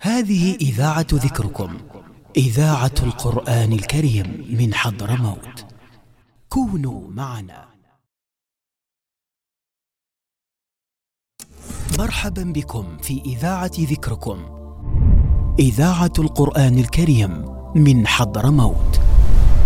هذه إذاعة ذكركم، إذاعة القرآن الكريم من حضرموت. كونوا معنا. مرحبا بكم في إذاعة ذكركم، إذاعة القرآن الكريم من حضرموت.